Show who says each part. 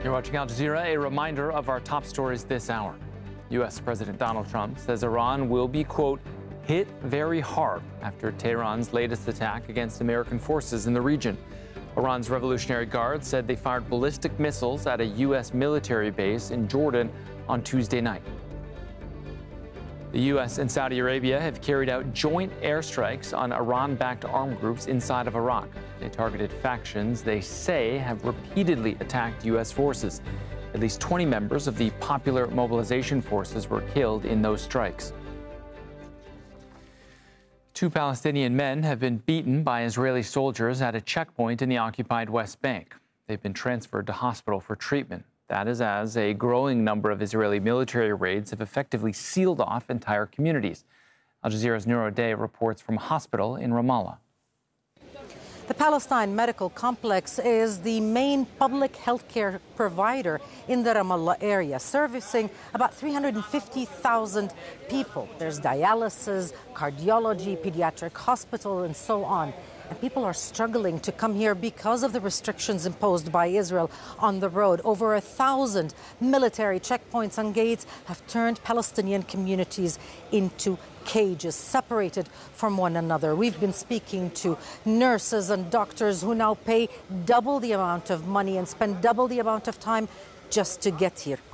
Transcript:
Speaker 1: You're watching Al Jazeera. A reminder of our top stories this hour. U.S. President Donald Trump says Iran will be, quote, hit very hard after Tehran's latest attack against American forces in the region. Iran's Revolutionary Guard said they fired ballistic missiles at a U.S. military base in Jordan on Tuesday night. The U.S. and Saudi Arabia have carried out joint airstrikes on Iran-backed armed groups inside of Iraq. They targeted factions they say have repeatedly attacked U.S. forces. At least 20 members of the Popular Mobilization Forces were killed in those strikes. 2 Palestinian men have been beaten by Israeli soldiers at a checkpoint in the occupied West Bank. They've been transferred to hospital for treatment. That is as a growing number of Israeli military raids have effectively sealed off entire communities. Al Jazeera's Noor O'Day reports from a hospital in Ramallah.
Speaker 2: The Palestine Medical Complex is the main public health care provider in the Ramallah area, servicing about 350,000 people. There's dialysis, cardiology, pediatric hospital, and so on. And people are struggling to come here because of the restrictions imposed by Israel on the road. Over 1,000 military checkpoints and gates have turned Palestinian communities into cages, separated from one another. We've been speaking to nurses and doctors who now pay double the amount of money and spend double the amount of time just to get here.